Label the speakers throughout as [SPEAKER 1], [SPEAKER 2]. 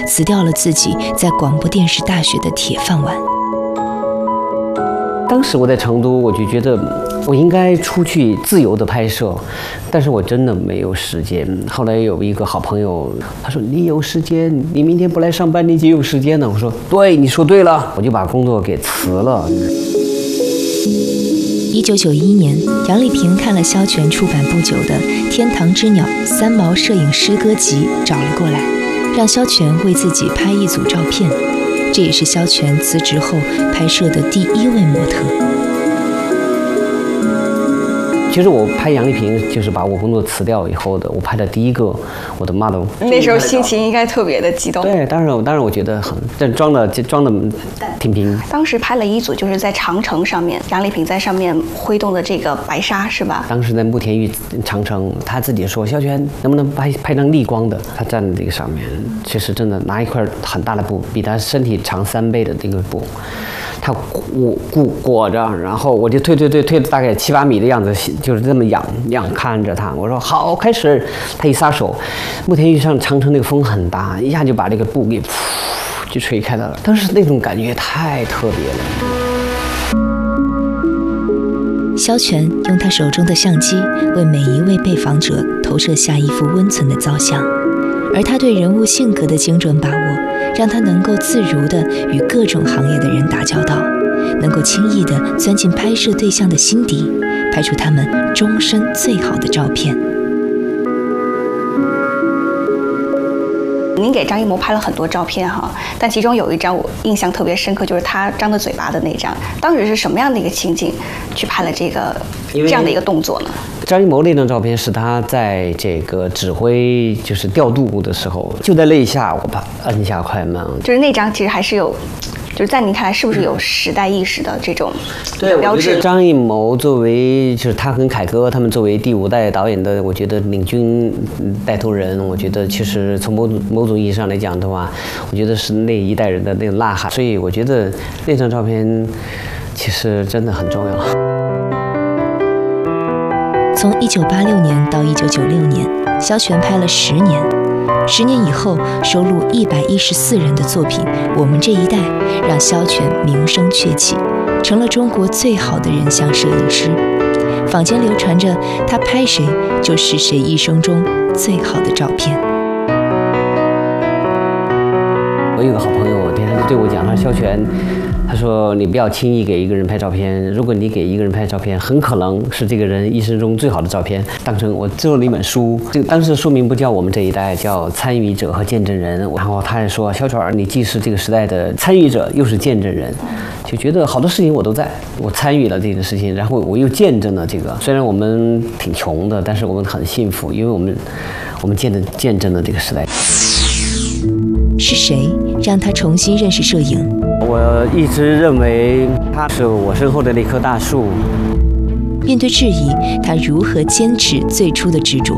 [SPEAKER 1] 辞掉了自己在广播电视大学的铁饭碗。
[SPEAKER 2] 当时我在成都，我就觉得我应该出去自由的拍摄，但是我真的没有时间。后来有一个好朋友，他说：“你有时间，你明天不来上班，你就有时间了。”我说：“对，你说对了。”我就把工作给辞了。
[SPEAKER 1] 1991年，杨丽萍看了萧全出版不久的《天堂之鸟》三毛摄影诗歌集，找了过来，让萧全为自己拍一组照片。这也是萧全辞职后拍摄的第1位模特。
[SPEAKER 2] 其实我拍杨丽萍就是把我工作辞掉以后的，我拍的第一个我的 model。
[SPEAKER 3] 那时候心情应该特别的激动。
[SPEAKER 2] 对，当然我觉得很，但装的挺平。
[SPEAKER 3] 当时拍了一组，就是在长城上面，杨丽萍在上面挥动的这个白纱，是吧？
[SPEAKER 2] 当时在慕田峪长城，他自己说：“萧全能不能拍张逆光的？”他站在这个上面，其实真的拿一块很大的布，比他身体长3倍的这个布。他裹着，然后我就推了大概7、8米的样子，就是这么仰看着他。我说好，开始。他一撒手，慕田峪上长城那个风很大，一下就把这个布给就吹开了。当时那种感觉太特别了。
[SPEAKER 1] 萧全用他手中的相机为每一位被访者投射下一幅温存的造像，而他对人物性格的精准把握，让他能够自如地与各种行业的人打交道，能够轻易地钻进拍摄对象的心底，拍出他们终身最好的照片。
[SPEAKER 3] 您给张艺谋拍了很多照片哈，但其中有一张我印象特别深刻，就是他张着嘴巴的那张。当时是什么样的一个情景去拍了这样的一个动作呢？
[SPEAKER 2] 张艺谋那张照片是他在这个指挥就是调度的时候，就在那一下我把按下快门，
[SPEAKER 3] 就是那张其实还是有。就是在您看来，是不是有时代意识的这种标志？
[SPEAKER 2] 张艺谋作为就是他跟凯歌他们作为第5代导演的，我觉得领军带头人，我觉得其实从某种意义上来讲的话，我觉得是那一代人的那种呐喊。所以我觉得那张照片其实真的很重要。
[SPEAKER 1] 从1986年到1996年，萧全拍了10年。10年以后，收录114人的作品《我们这一代》，让萧全名声鹊起，成了中国最好的人像摄影师。坊间流传着他拍谁就是谁一生中最好的照片。
[SPEAKER 2] 我有个好朋友，天天对我讲，他说萧全，他说你不要轻易给一个人拍照片，如果你给一个人拍照片，很可能是这个人一生中最好的照片。当成我做了一本书，这个当时书名不叫我们这一代，叫参与者和见证人。然后他还说，萧全，你既是这个时代的参与者，又是见证人，就觉得好多事情我都在，我参与了这个事情，然后我又见证了这个。虽然我们挺穷的，但是我们很幸福，因为我们见证了这个时代。
[SPEAKER 1] 是谁让他重新认识摄影？
[SPEAKER 2] 我一直认为他是我身后的那棵大树。
[SPEAKER 1] 面对质疑，他如何坚持最初的执着？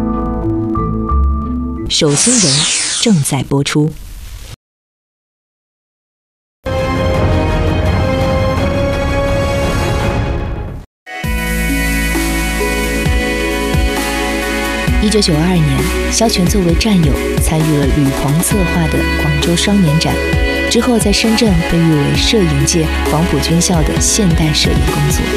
[SPEAKER 1] 手心人正在播出。1992年，萧全作为战友参与了吕黄策划的广州双年展，之后在深圳被誉为摄影界黄埔军校的现代摄影工作。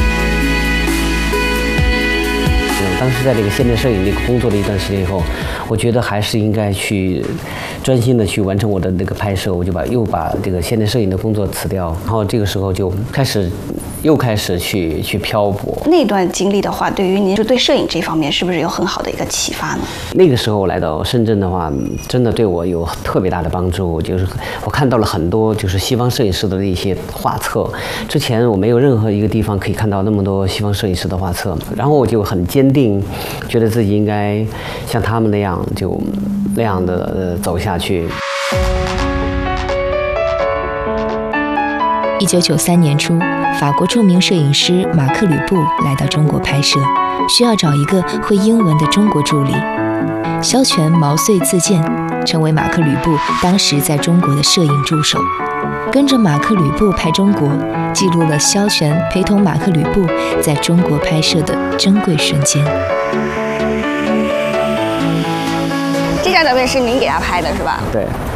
[SPEAKER 2] 当时在这个现代摄影那个工作了一段时间以后，我觉得还是应该去专心的去完成我的那个拍摄，我就又把这个现代摄影的工作辞掉，然后这个时候就又开始去漂泊。
[SPEAKER 3] 那段经历的话，对于您就对摄影这方面是不是有很好的一个启发呢？
[SPEAKER 2] 那个时候来到深圳的话，真的对我有特别大的帮助，就是我看到了很多就是西方摄影师的一些画册，之前我没有任何一个地方可以看到那么多西方摄影师的画册，然后我就很坚定，觉得自己应该像他们那样那样的走下去。
[SPEAKER 1] 1993年初，法国著名摄影师马克·吕布来到中国拍摄，需要找一个会英文的中国助理。萧全毛遂自荐，成为马克·吕布当时在中国的摄影助手。跟着马克·吕布拍中国，记录了萧全陪同马克·吕布在中国拍摄的珍贵瞬间。
[SPEAKER 3] 这张照片是您给他拍的是吧？
[SPEAKER 2] 对。